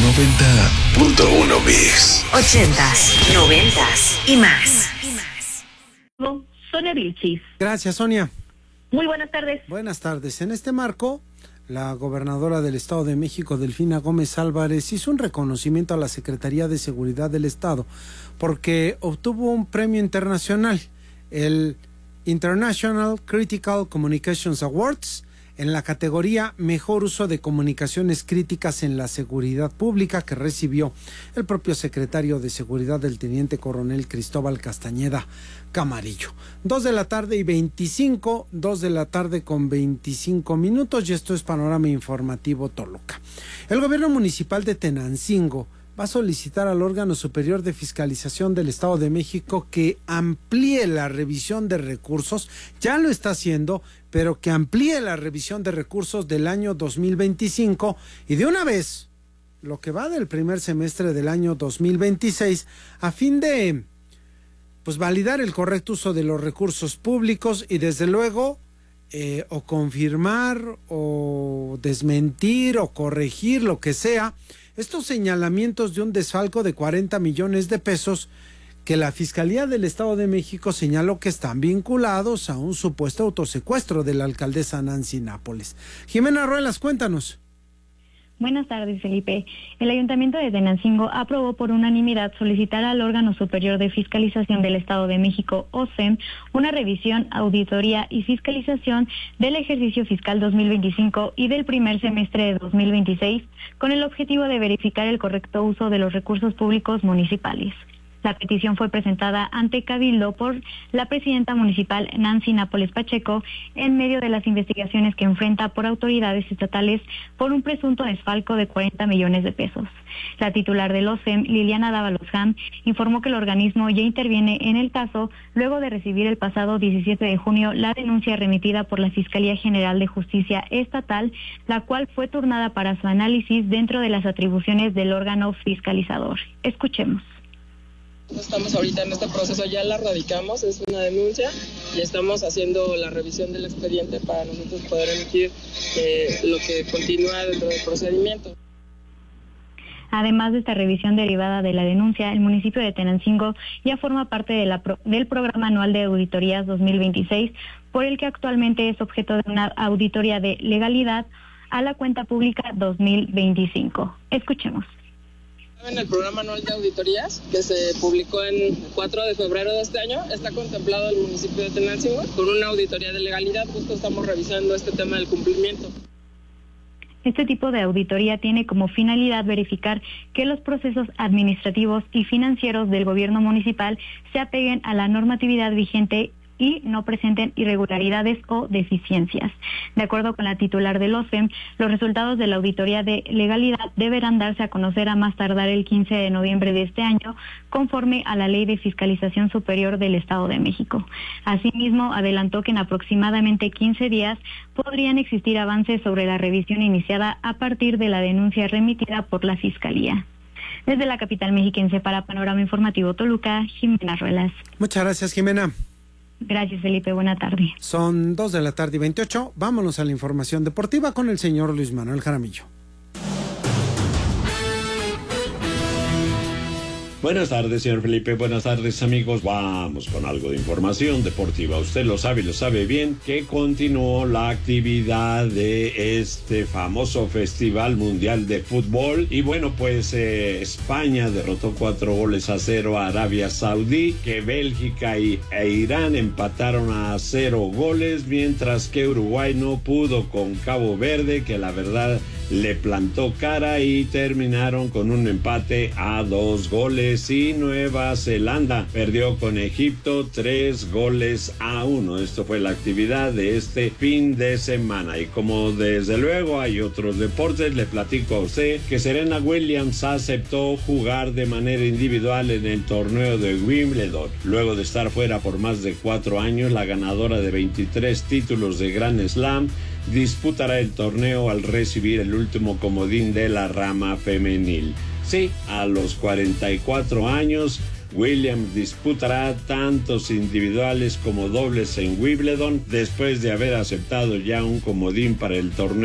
90.1 Mix. 80s, 90s y más. Sonia Vilchis. Gracias, Sonia. Muy buenas tardes. Buenas tardes. En este marco, la gobernadora del Estado de México, Delfina Gómez Álvarez, hizo un reconocimiento a la Secretaría de Seguridad del Estado porque obtuvo un premio internacional, el International Critical Communications Awards, en la categoría Mejor Uso de Comunicaciones Críticas en la Seguridad Pública, que recibió el propio secretario de Seguridad, el teniente coronel Cristóbal Castañeda Camarillo. 2 de la tarde y 25, 2 de la tarde con 25 minutos, y esto es Panorama Informativo Toluca. El gobierno municipal de Tenancingo va a solicitar al órgano superior de fiscalización del Estado de México que amplíe la revisión de recursos, ya lo está haciendo, pero que amplíe la revisión de recursos del año 2025 y de una vez lo que va del primer semestre del año 2026 a fin de validar el correcto uso de los recursos públicos y desde luego o confirmar o desmentir o corregir lo que sea estos señalamientos de un desfalco de 40 millones de pesos que la Fiscalía del Estado de México señaló que están vinculados a un supuesto autosecuestro de la alcaldesa Nancy Nápoles. Jimena Ruelas, cuéntanos. Buenas tardes, Felipe. El Ayuntamiento de Tenancingo aprobó por unanimidad solicitar al órgano superior de fiscalización del Estado de México, OSEM, una revisión, auditoría y fiscalización del ejercicio fiscal 2025 y del primer semestre de 2026, con el objetivo de verificar el correcto uso de los recursos públicos municipales. La petición fue presentada ante Cabildo por la presidenta municipal Nancy Nápoles Pacheco en medio de las investigaciones que enfrenta por autoridades estatales por un presunto desfalco de 40 millones de pesos. La titular del OSEM, Liliana Dávalos Ham, informó que el organismo ya interviene en el caso luego de recibir el pasado 17 de junio la denuncia remitida por la Fiscalía General de Justicia Estatal, la cual fue turnada para su análisis dentro de las atribuciones del órgano fiscalizador. Escuchemos. Estamos ahorita en este proceso, ya la radicamos, es una denuncia y estamos haciendo la revisión del expediente para nosotros poder emitir lo que continúa dentro del procedimiento. Además de esta revisión derivada de la denuncia, el municipio de Tenancingo ya forma parte del Programa Anual de Auditorías 2026, por el que actualmente es objeto de una auditoría de legalidad a la cuenta pública 2025. Escuchemos. En el programa anual de auditorías, que se publicó en 4 de febrero de este año, está contemplado el municipio de Tenancingo con una auditoría de legalidad. Justo estamos revisando este tema del cumplimiento. Este tipo de auditoría tiene como finalidad verificar que los procesos administrativos y financieros del gobierno municipal se apeguen a la normatividad vigente y no presenten irregularidades o deficiencias. De acuerdo con la titular del OSEM, los resultados de la auditoría de legalidad deberán darse a conocer a más tardar el 15 de noviembre de este año, conforme a la Ley de Fiscalización Superior del Estado de México. Asimismo, adelantó que en aproximadamente 15 días podrían existir avances sobre la revisión iniciada a partir de la denuncia remitida por la Fiscalía. Desde la capital mexiquense para Panorama Informativo Toluca, Jimena Ruelas. Muchas gracias, Jimena. Gracias, Felipe. Buena tarde. Son 2 de la tarde y 28. Vámonos a la información deportiva con el señor Luis Manuel Jaramillo. Buenas tardes, señor Felipe. Buenas tardes, amigos. Vamos con algo de información deportiva. Usted lo sabe bien, que continuó la actividad de este famoso Festival Mundial de Fútbol. Y bueno, pues España derrotó 4-0 a Arabia Saudí, que Bélgica e Irán empataron a 0 goles, mientras que Uruguay no pudo con Cabo Verde, que la verdad le plantó cara, y terminaron con un empate a 2 goles. Y Nueva Zelanda perdió con Egipto 3-1. Esto fue la actividad de este fin de semana. Y como desde luego hay otros deportes, le platico a usted que Serena Williams aceptó jugar de manera individual en el torneo de Wimbledon. Luego de estar fuera por más de 4 años, la ganadora de 23 títulos de Grand Slam disputará el torneo al recibir el último comodín de la rama femenil. Sí, a los 44 años, Williams disputará tantos individuales como dobles en Wimbledon, después de haber aceptado ya un comodín para el torneo